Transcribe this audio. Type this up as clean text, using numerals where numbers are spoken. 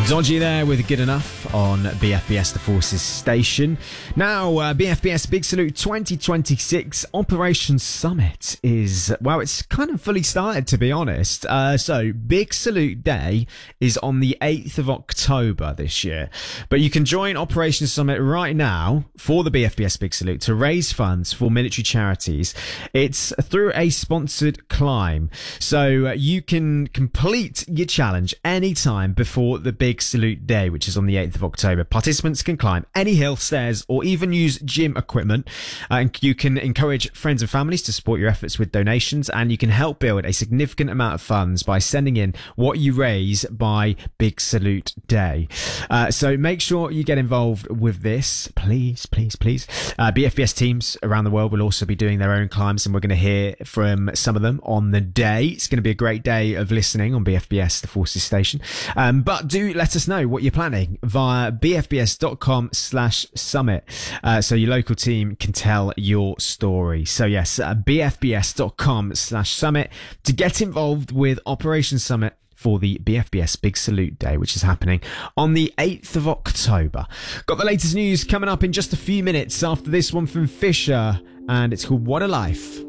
Dodgy there with Good Enough on BFBS The Forces station. Now, BFBS Big Salute 2026 Operation Summit is, well, it's kind of fully started, to be honest. So, Big Salute Day is on the 8th of October this year. But you can join Operation Summit right now for the BFBS Big Salute to raise funds for military charities. It's through a sponsored climb. So, you can complete your challenge anytime before the Big Salute Day, which is on the 8th of October. Participants can climb any hill, stairs, or even use gym equipment. And you can encourage friends and families to support your efforts with donations, and you can help build a significant amount of funds by sending in what you raise by Big Salute Day. So make sure you get involved with this, please. BFBS teams around the world will also be doing their own climbs, and we're going to hear from some of them on the day. It's going to be a great day of listening on BFBS The Forces station. But do let us know what you're planning via bfbs.com/summit, so your local team can tell your story. So yes, bfbs.com/summit to get involved with Operation Summit for the BFBS Big Salute Day, which is happening on the 8th of October. Got the latest news coming up in just a few minutes after this one from Fisher, and it's called What a Life.